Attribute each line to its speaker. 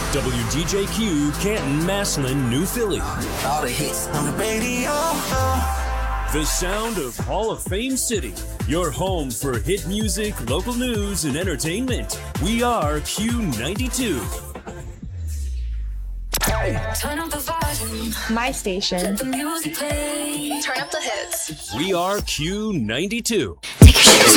Speaker 1: WDJQ, Canton, Massillon, New Philly.
Speaker 2: All the hits on the radio.
Speaker 1: The sound of Hall of Fame City. Your home for hit music, local news, and entertainment. We are Q92.
Speaker 2: Hey.
Speaker 3: Turn up the volume.
Speaker 4: My station.
Speaker 3: Let the music play.
Speaker 5: Turn up the hits.
Speaker 1: We are Q92.
Speaker 3: Take your shoes